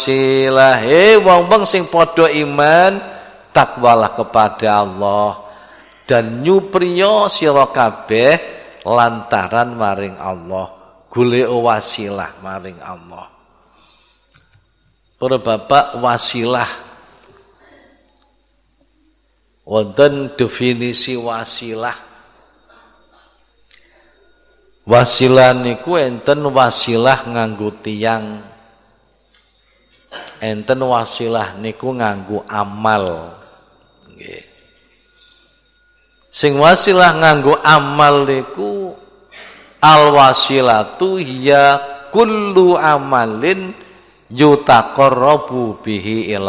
wasilah. Wong-wong sing padha iman, takwalah kepada Allah dan nyupriya sira kabeh lantaran maring Allah. Golek wasilah maring Allah. Para bapak, wasilah wonten definisi wasilah. Wasilah niku enten wasilah nganggo tiyang, enten wasilah niku nganggo amal. Nggih. Sing wasilah nganggo amal niku al wasilatu hiya kullu amalin yutaqarrabu bihi ila